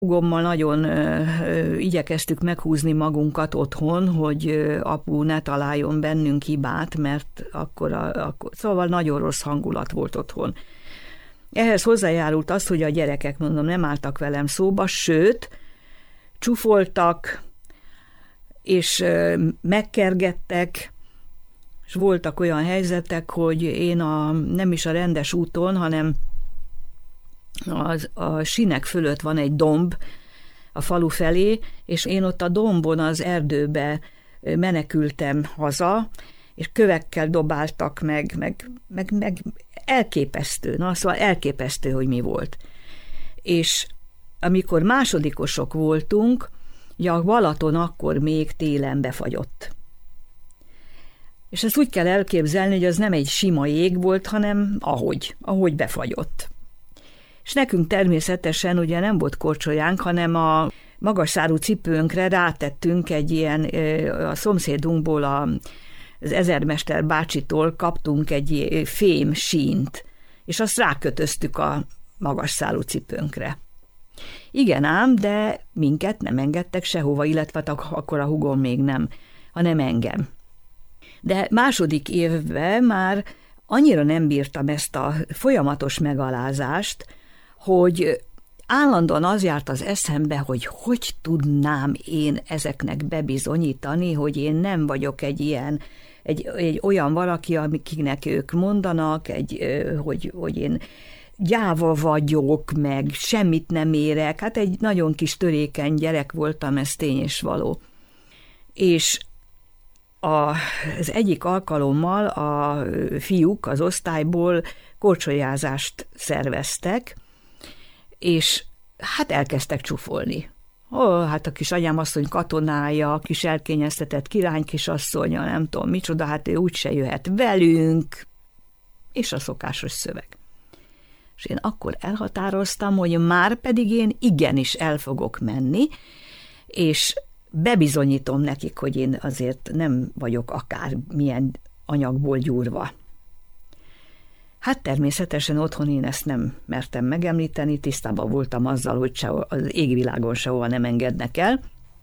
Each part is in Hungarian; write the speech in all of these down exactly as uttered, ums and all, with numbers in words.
Húgommal nagyon ö, ö, igyekeztük meghúzni magunkat otthon, hogy ö, apu ne találjon bennünk hibát, mert akkor, a, akkor szóval nagyon rossz hangulat volt otthon. Ehhez hozzájárult az, hogy a gyerekek, mondom, nem álltak velem szóba, sőt, csúfoltak, és ö, megkergettek, és voltak olyan helyzetek, hogy én a, nem is a rendes úton, hanem az, a sinek fölött van egy domb a falu felé, és én ott a dombon az erdőbe menekültem haza, és kövekkel dobáltak meg, meg, meg, meg elképesztő, na szóval elképesztő, hogy mi volt. És amikor másodikosok voltunk, ugye a Balaton akkor még télen befagyott. És ezt úgy kell elképzelni, hogy az nem egy sima jég volt, hanem ahogy, ahogy befagyott. És nekünk természetesen ugye nem volt korcsolyánk, hanem a magas szárú cipőnkre rátettünk egy ilyen, a szomszédunkból, a, az ezermester bácsitól kaptunk egy fém sínt, és azt rákötöztük a magas szárú cipőnkre. Igen ám, de minket nem engedtek sehova, illetve akkor a húgom még nem, hanem engem. De második évben már annyira nem bírtam ezt a folyamatos megalázást, hogy állandóan az járt az eszembe, hogy hogy tudnám én ezeknek bebizonyítani, hogy én nem vagyok egy ilyen, egy, egy olyan valaki, amiknek ők mondanak, egy, hogy, hogy én gyáva vagyok, meg semmit nem érek. Hát egy nagyon kis törékeny gyerek voltam, ez tény és való. És a, az egyik alkalommal a fiúk az osztályból korcsolyázást szerveztek, és hát elkezdtek csúfolni. Ó, hát a kis anyám asszony katonája, a kis elkényeztetett király kisasszonya, nem tudom micsoda, hát ő úgyse jöhet velünk, és a szokásos szöveg. És én akkor elhatároztam, hogy már pedig én igenis el fogok menni, és bebizonyítom nekik, hogy én azért nem vagyok akár milyen anyagból gyúrva. Hát természetesen otthon én ezt nem mertem megemlíteni, tisztában voltam azzal, hogy se, az égvilágon sehova nem engednek el.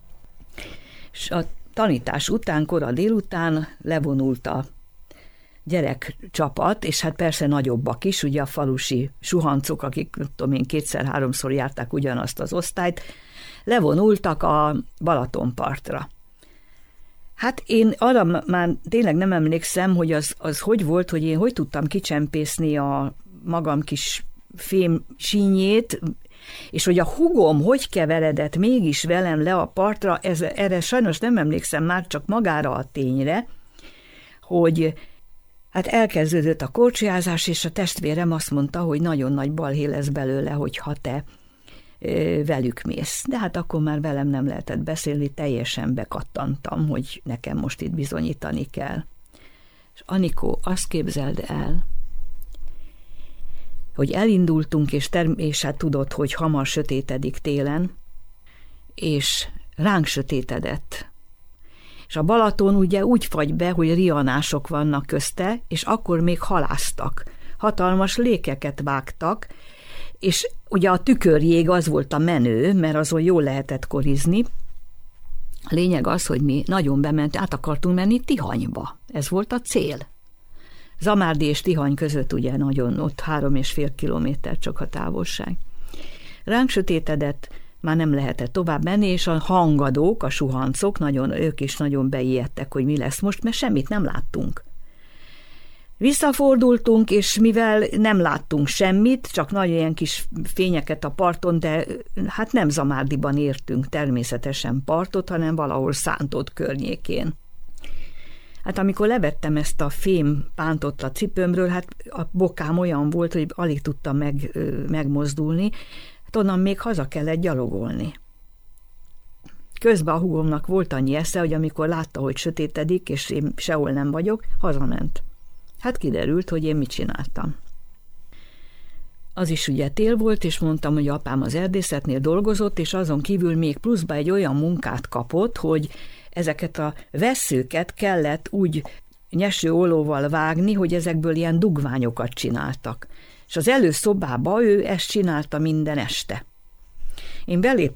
És a tanítás után, kora délután levonult a gyerekcsapat, és hát persze nagyobbak is, ugye a falusi suhancok, akik tudom én kétszer-háromszor járták ugyanazt az osztályt, levonultak a Balatonpartra. Hát én arra már tényleg nem emlékszem, hogy az, az hogy volt, hogy én hogy tudtam kicsempészni a magam kis fém sínyét, és hogy a húgom hogy keveredett mégis velem le a partra, ez, erre sajnos nem emlékszem már, csak magára a tényre, hogy hát elkezdődött a korcsolyázás, és a testvérem azt mondta, hogy nagyon nagy balhé lesz belőle, hogyha te velük mész. De hát akkor már velem nem lehetett beszélni, teljesen bekattantam, hogy nekem most itt bizonyítani kell. És Anikó, azt képzeld el, hogy elindultunk, és, term- és hát tudod, hogy hamar sötétedik télen, és ránk sötétedett. És a Balaton ugye úgy fagy be, hogy rianások vannak közte, és akkor még halásztak. Hatalmas lékeket vágtak, és ugye a tükörjég az volt a menő, mert azon jól lehetett korizni. A lényeg az, hogy mi nagyon bement, át akartunk menni Tihanyba. Ez volt a cél. Zamárdi és Tihany között ugye nagyon, ott három és fél kilométer csak a távolság. Ránk sötétedett, már nem lehetett tovább menni, és a hangadók, a suhancok, nagyon, ők is nagyon beijedtek, hogy mi lesz most, mert semmit nem láttunk. Visszafordultunk, és mivel nem láttunk semmit, csak nagy ilyen kis fényeket a parton, de hát nem Zamárdiban értünk természetesen partot, hanem valahol Szántód környékén. Hát amikor levettem ezt a fém pántot a cipőmről, hát a bokám olyan volt, hogy alig tudtam meg, megmozdulni, hát onnan még haza kellett gyalogolni. Közben a húgomnak volt annyi esze, hogy amikor látta, hogy sötétedik, és én sehol nem vagyok, hazament. Hát kiderült, hogy én mit csináltam. Az is ugye tél volt, és mondtam, hogy apám az erdészetnél dolgozott, és azon kívül még pluszba egy olyan munkát kapott, hogy ezeket a vesszőket kellett úgy nyesőollóval vágni, hogy ezekből ilyen dugványokat csináltak. És az előszobába ő ezt csinálta minden este. Én beléptem